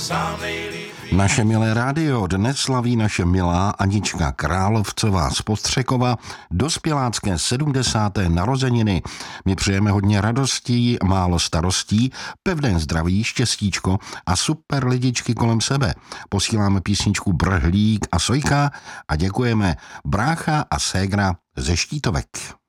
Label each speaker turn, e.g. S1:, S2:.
S1: Naše milé rádio dnes slaví naše milá Anička Královcová z Postřekova dospělácké 70. narozeniny. My přejeme hodně radostí, málo starostí, pevné zdraví, štěstíčko a super lidičky kolem sebe. Posíláme písničku Brhlík a Sojka a děkujeme brácha a ségra ze Štítovek.